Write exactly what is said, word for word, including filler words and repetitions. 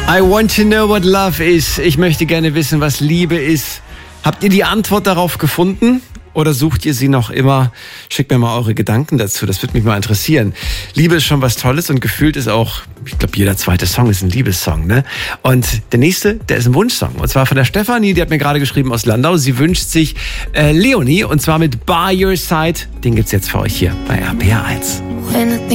I want to know what love is. Ich möchte gerne wissen, was Liebe ist. Habt ihr die Antwort darauf gefunden? Oder sucht ihr sie noch immer? Schickt mir mal eure Gedanken dazu, das würde mich mal interessieren. Liebe ist schon was Tolles und gefühlt ist auch, ich glaube, jeder zweite Song ist ein Liebessong, ne? Und der nächste, der ist ein Wunschsong. Und zwar von der Stefanie, die hat mir gerade geschrieben aus Landau. Sie wünscht sich äh, Leonie und zwar mit By Your Side. Den gibt's jetzt für euch hier bei R P R eins.